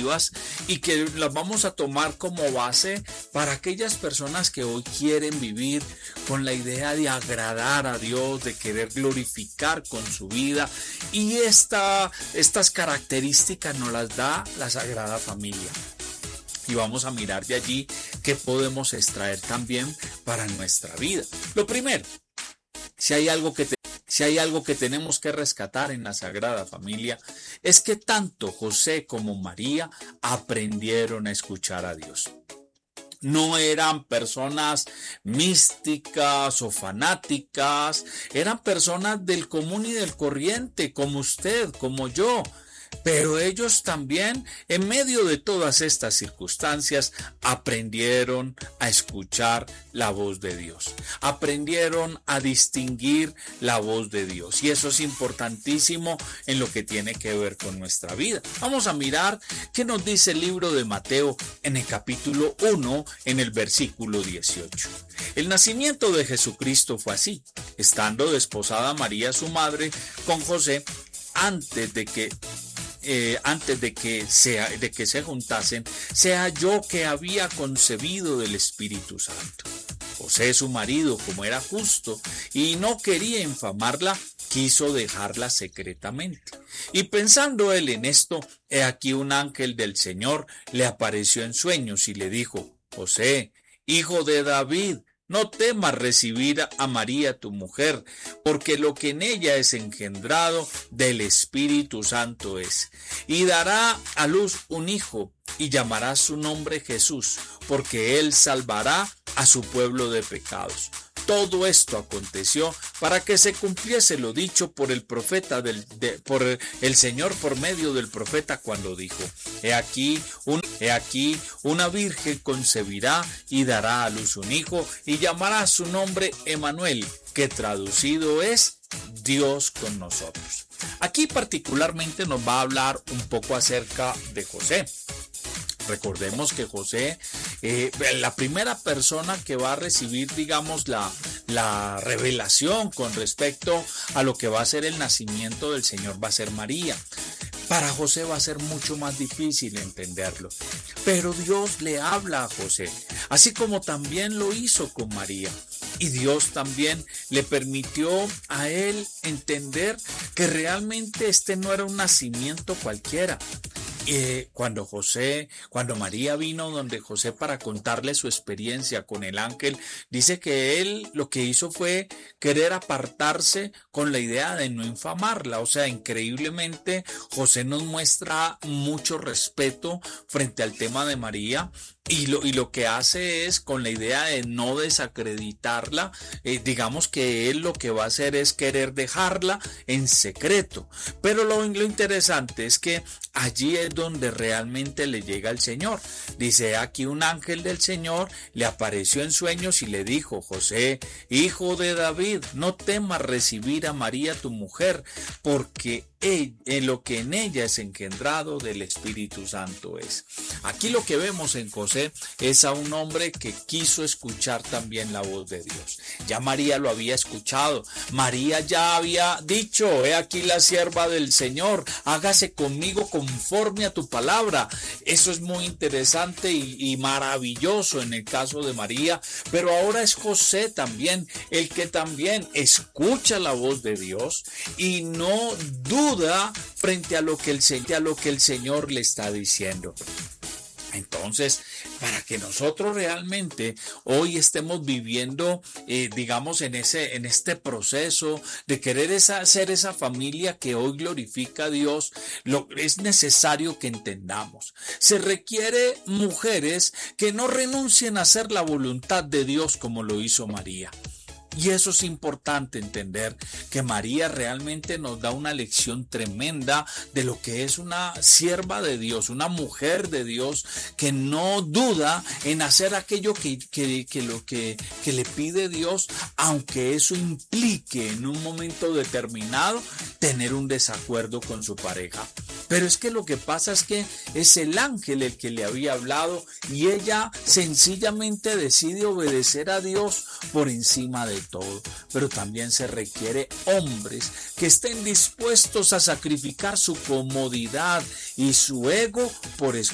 positivas y que las vamos a tomar como base para aquellas personas que hoy quieren vivir con la idea de agradar a Dios, de querer glorificar con su vida, y estas características nos las da la Sagrada Familia. Y vamos a mirar de allí qué podemos extraer también para nuestra vida. Lo primero, si hay algo que tenemos que rescatar en la Sagrada Familia, es que tanto José como María aprendieron a escuchar a Dios. No eran personas místicas o fanáticas, eran personas del común y del corriente, como usted, como yo. Pero ellos también, en medio de todas estas circunstancias, aprendieron a escuchar la voz de Dios. Aprendieron a distinguir la voz de Dios. Y eso es importantísimo en lo que tiene que ver con nuestra vida. Vamos a mirar qué nos dice el libro de Mateo en el capítulo 1, en el versículo 18. El nacimiento de Jesucristo fue así. Estando desposada María, su madre, con José, antes de que se juntasen, se halló que había concebido del Espíritu Santo. José, su marido, como era justo y no quería infamarla, quiso dejarla secretamente. Y pensando él en esto, he aquí un ángel del Señor le apareció en sueños y le dijo: José, hijo de David, no temas recibir a María tu mujer, porque lo que en ella es engendrado del Espíritu Santo es. Y dará a luz un hijo, y llamará su nombre Jesús, porque él salvará a su pueblo de pecados. Todo esto aconteció para que se cumpliese lo dicho por el profeta por el Señor por medio del profeta, cuando dijo: He aquí una virgen concebirá y dará a luz un hijo y llamará su nombre Emmanuel, que traducido es Dios con nosotros. Aquí particularmente nos va a hablar un poco acerca de José. Recordemos que José, la primera persona que va a recibir, digamos, la revelación con respecto a lo que va a ser el nacimiento del Señor, va a ser María. Para José va a ser mucho más difícil entenderlo, pero Dios le habla a José, así como también lo hizo con María. Y Dios también le permitió a él entender que realmente este no era un nacimiento cualquiera. Cuando María vino donde José para contarle su experiencia con el ángel, dice que él lo que hizo fue querer apartarse con la idea de no infamarla. O sea, increíblemente José nos muestra mucho respeto frente al tema de María. Y lo que hace es, con la idea de no desacreditarla, digamos que él lo que va a hacer es querer dejarla en secreto. Pero lo interesante es que allí es donde realmente le llega el Señor. Dice: aquí un ángel del Señor le apareció en sueños y le dijo: José, hijo de David, no temas recibir a María tu mujer, porque lo que en ella es engendrado del Espíritu Santo es. Aquí lo que vemos en José es a un hombre que quiso escuchar también la voz de Dios. Ya María lo había escuchado. María ya había dicho: he aquí la sierva del Señor, hágase conmigo conforme a tu palabra. Eso es muy interesante y maravilloso en el caso de María, pero ahora es José también el que también escucha la voz de Dios y no duda frente a lo que el Señor le está diciendo. Entonces, para que nosotros realmente hoy estemos viviendo, digamos, en este proceso de querer ser esa familia que hoy glorifica a Dios, es necesario que entendamos. Se requiere mujeres que no renuncien a hacer la voluntad de Dios como lo hizo María. Y eso es importante entender, que María realmente nos da una lección tremenda de lo que es una sierva de Dios, una mujer de Dios que no duda en hacer aquello que le pide Dios, aunque eso implique en un momento determinado tener un desacuerdo con su pareja. Pero es que lo que pasa es que es el ángel el que le había hablado y ella sencillamente decide obedecer a Dios por encima de todo. Pero también se requiere hombres que estén dispuestos a sacrificar su comodidad y su ego por escuchar